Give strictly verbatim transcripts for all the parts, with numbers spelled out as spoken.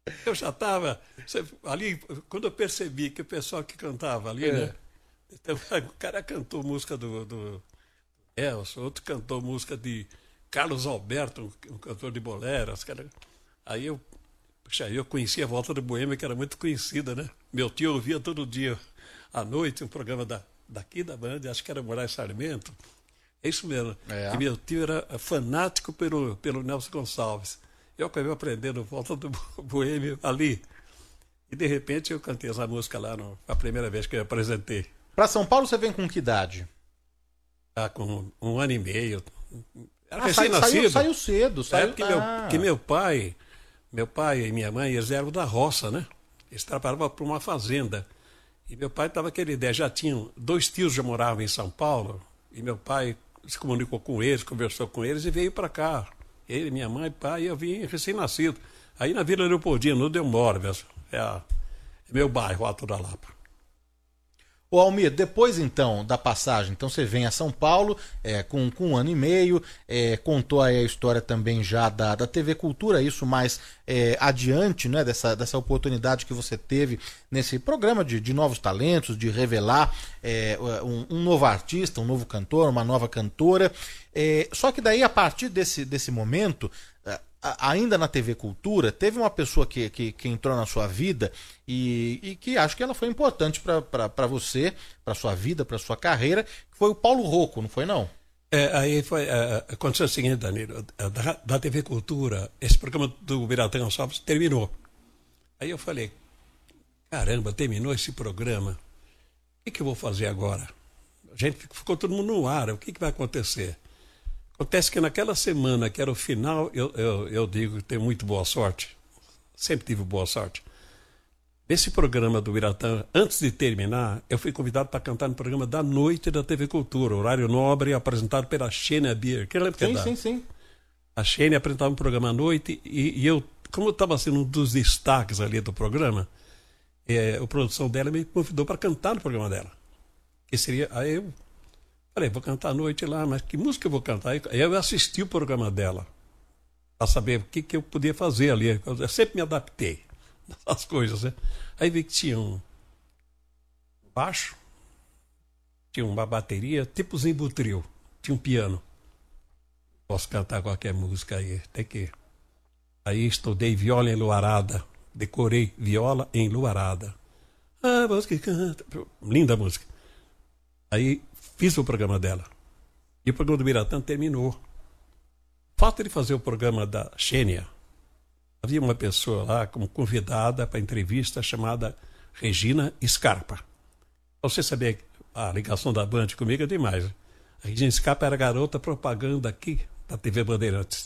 Eu já estava ali, quando eu percebi que o pessoal que cantava ali, É. né? Então, o cara cantou música do, do Elson, outro cantou música de Carlos Alberto, um, um cantor de boleras. Cara. Aí eu, puxa, eu conhecia a Volta do Boêmio, que era muito conhecida, né? Meu tio ouvia todo dia à noite um programa da, daqui da Band, acho que era Moraes Sarmento. É isso mesmo. É. E meu tio era fanático pelo, pelo Nelson Gonçalves. Eu acabei aprendendo Volta do Boêmio ali. E de repente eu cantei essa música lá no, a primeira vez que eu apresentei. Pra São Paulo você vem com que idade? Ah, com um ano e meio. Era Ah, sai- saiu, recém-nascido. saiu cedo. É Saiu... porque meu, Ah. que meu pai, meu pai e minha mãe, eles eram da roça, né? Eles trabalhavam para uma fazenda. E meu pai estava aquela ideia, já tinham, dois tios já moravam em São Paulo, e meu pai se comunicou com eles, conversou com eles e veio para cá. Ele, minha mãe, pai, e eu vim recém-nascido. Aí na Vila Leopoldina, no Delmóveis, é, a, é meu bairro, Alto da Lapa. Ô Almir, depois então da passagem, então você vem a São Paulo é, com, com um ano e meio, é, contou aí a história também já da, da T V Cultura, isso mais é, adiante, né, dessa, dessa oportunidade que você teve nesse programa de, de novos talentos, de revelar é, um, um novo artista, um novo cantor, uma nova cantora. É, só que daí, a partir desse, desse momento, ainda na T V Cultura, teve uma pessoa que, que, que entrou na sua vida e, e que acho que ela foi importante para você, para sua vida, para sua carreira, que foi o Paulo Rocco, não foi não? É, aí foi, é, aconteceu o seguinte, Danilo, da, da T V Cultura, esse programa do Biratã Gonçalves terminou. Aí eu falei, caramba, terminou esse programa, o que, que eu vou fazer agora? A gente ficou todo mundo no ar, o que, que vai acontecer? Acontece que naquela semana, que era o final, eu, eu, eu digo que tenho muito boa sorte, sempre tive boa sorte. Nesse programa do Biratã, antes de terminar, eu fui convidado para cantar no programa da noite da T V Cultura, horário nobre, apresentado pela Xênia Bier. Que lembra que Sim, é da- sim, sim. A Xênia apresentava um programa à noite e, e eu, como eu estava sendo um dos destaques ali do programa, é, a produção dela me convidou para cantar no programa dela. Que seria, aí eu falei, vou cantar à noite lá, mas que música eu vou cantar? Aí eu assisti o programa dela, para saber o que, que eu podia fazer ali. Eu sempre me adaptei às coisas, né? Aí vi que tinha um baixo, tinha uma bateria, tipo Zimbutril, tinha um piano. Posso cantar qualquer música aí, tem que... Aí estudei viola enluarada, decorei viola enluarada. Ah, voz que canta... Linda música. Aí fiz o programa dela. E o programa do Biratã terminou. O fato de fazer o programa da Xênia, havia uma pessoa lá como convidada para entrevista chamada Regina Scarpa. Você sabia que a ligação da Band comigo é demais. A Regina Scarpa era garota propaganda aqui da T V Bandeirantes.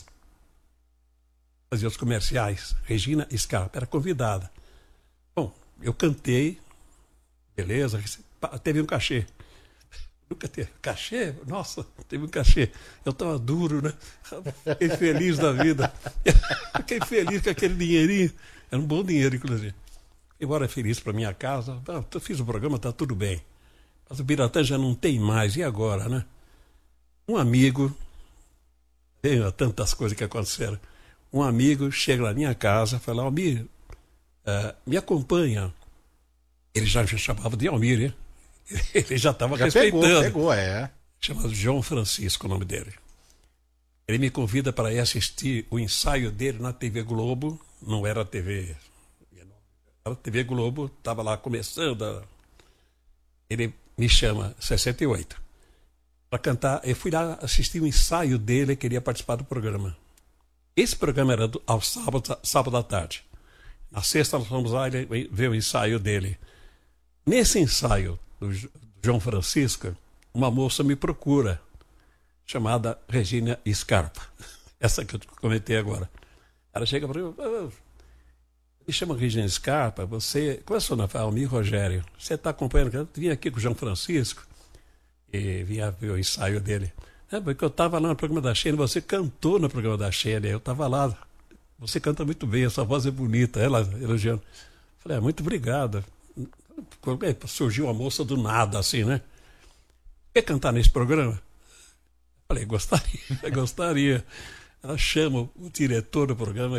Fazia os comerciais. Regina Scarpa era convidada. Bom, eu cantei, beleza, teve um cachê. Nunca teve cachê? Nossa, teve um cachê. Eu estava duro, né? Fiquei feliz da vida. Fiquei feliz com aquele dinheirinho. Era um bom dinheiro, inclusive. Embora feliz para minha casa. Ah, eu fiz o programa, está tudo bem. Mas o Biratã já não tem mais. E agora, né? Um amigo, tem tantas coisas que aconteceram. Um amigo chega na minha casa e fala, Almir, uh, me acompanha. Ele já me chamava de Almir, hein? Ele já estava respeitando. Pegou, pegou, é. Chamado João Francisco, o nome dele. Ele me convida para ir assistir o ensaio dele na T V Globo. Não era T V... Era a T V Globo, estava lá começando. A... Ele me chama, sessenta e oito, para cantar. Eu fui lá assistir o ensaio dele, queria participar do programa. Esse programa era do, aos sábados, sábado à tarde. Na sexta nós fomos lá e ver o ensaio dele. Nesse ensaio do João Francisco, uma moça me procura, chamada Regina Scarpa. Essa que eu comentei agora. Ela chega para mim, oh, me chama Regina Scarpa, você... Qual é o seu nome? Almir Rogério. Você está acompanhando? Eu vim aqui com o João Francisco e vinha ver o ensaio dele. É, porque eu estava lá no programa da Xênia, você cantou no programa da Xênia, eu estava lá. Você canta muito bem, a sua voz é bonita. Ela elogiando. Falei, ah, muito obrigado. Surgiu uma moça do nada, assim, né? Quer cantar nesse programa? Falei, gostaria, gostaria. Ela chama o diretor do programa,